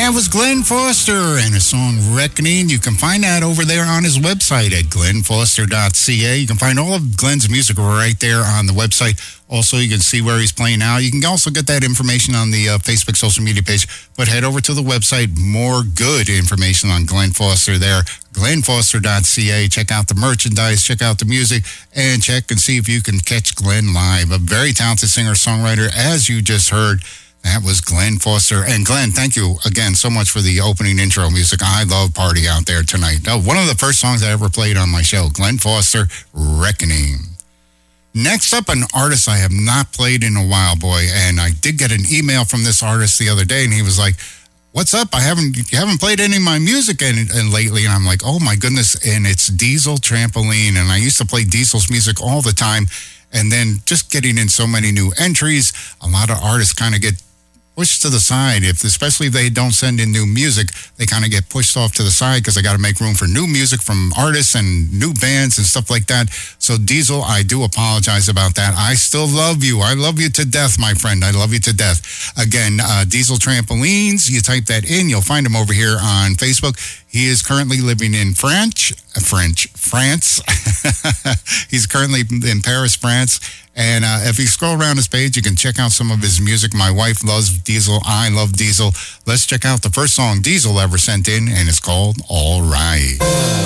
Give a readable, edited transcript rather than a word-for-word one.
That was Glenn Foster and his song Reckoning. You can find that over there on his website at glennfoster.ca. You can find all of Glenn's music right there on the website. Also, you can see where he's playing now. You can also get that information on the Facebook social media page. But head over to the website. More good information on Glenn Foster there. glennfoster.ca. Check out the merchandise, check out the music, and check and see if you can catch Glenn live. A very talented singer-songwriter, as you just heard. That was Glenn Foster. And Glenn, thank you again so much for the opening intro music. I love Party Out There Tonight. One of the first songs I ever played on my show, Glenn Foster, Reckoning. Next up, an artist I have not played in a while, boy. And I did get an email from this artist the other day, and he was like, "What's up? You haven't played any of my music and lately." And I'm like, oh my goodness. And it's Diesel Trampoline. And I used to play Diesel's music all the time. And then just getting in so many new entries, a lot of artists kind of get pushed to the side. Especially if they don't send in new music, they kind of get pushed off to the side because I got to make room for new music from artists and new bands and stuff like that. So Diesel, I do apologize about that. I still love you. I love you to death, my friend. I love you to death. Again, Diesel Trampolines, you type that in, you'll find him over here on Facebook. He is currently living in France. He's currently in Paris, France. And if you scroll around his page, you can check out some of his music. My wife loves Diesel. I love Diesel. Let's check out the first song Diesel ever sent in, and it's called All Right.